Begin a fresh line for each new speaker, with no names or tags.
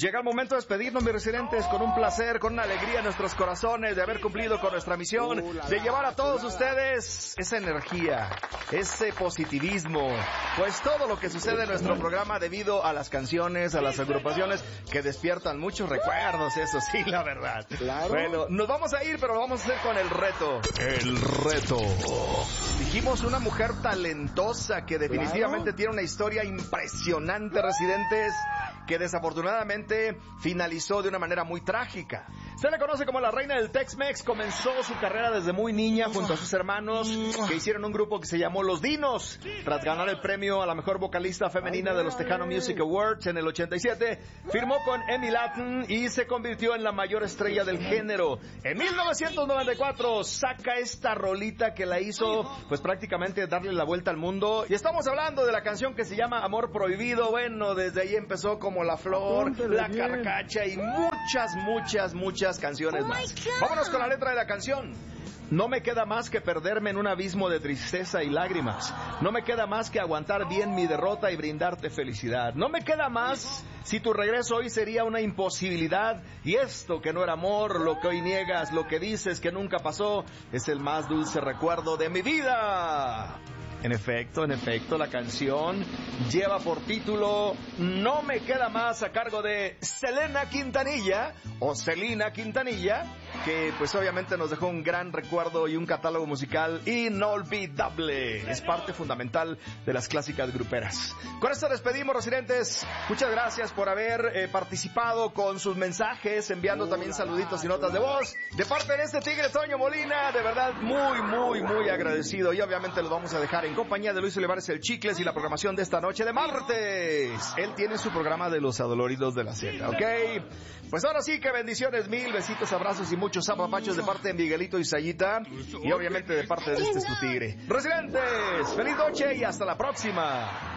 Llega el momento de despedirnos, mis residentes, con un placer, con una alegría en nuestros corazones de haber cumplido con nuestra misión, de llevar a todos ustedes esa energía, ese positivismo, pues todo lo que sucede en nuestro programa debido a las canciones, a las agrupaciones que despiertan muchos recuerdos, eso sí, la verdad.
Claro.
Bueno, nos vamos a ir, pero lo vamos a hacer con el reto. El reto. Dijimos una mujer talentosa que definitivamente tiene una historia impresionante, residentes, que desafortunadamente finalizó de una manera muy trágica. Se le conoce como la reina del Tex-Mex. Comenzó su carrera desde muy niña junto a sus hermanos, que hicieron un grupo que se llamó Los Dinos. Tras ganar el premio a la mejor vocalista femenina de los Tejano Music Awards en el 87, firmó con Emmy Latin y se convirtió en la mayor estrella del género. En 1994 saca esta rolita que la hizo pues prácticamente darle la vuelta al mundo. Y estamos hablando de la canción que se llama Amor Prohibido. Bueno, desde ahí empezó como La Flor, La Carcacha y muchas canciones más. Vámonos con la letra de la canción. No me queda más que perderme en un abismo de tristeza y lágrimas. No me queda más que aguantar bien mi derrota y brindarte felicidad. No me queda más si tu regreso hoy sería una imposibilidad. Y esto que no era amor, lo que hoy niegas, lo que dices que nunca pasó, es el más dulce recuerdo de mi vida. En efecto, la canción lleva por título No me queda más, a cargo de Selena Quintanilla, o Celina Quintanilla, que pues obviamente nos dejó un gran recuerdo y un catálogo musical inolvidable. Es parte fundamental de las clásicas gruperas. Con esto despedimos, residentes. Muchas gracias por haber participado con sus mensajes, enviando también saluditos y notas de voz. De parte de este tigre Toño Molina, de verdad muy agradecido. Y obviamente los vamos a dejar en compañía de Luis Olivares el Chicles y la programación de esta noche de martes. Él tiene su programa de los adoloridos de la Z, ¿ok? Pues ahora sí que bendiciones mil, besitos, abrazos y muchos apapachos de parte de Miguelito y Sayita, y obviamente de parte de este su tigre. Residentes, feliz noche y hasta la próxima.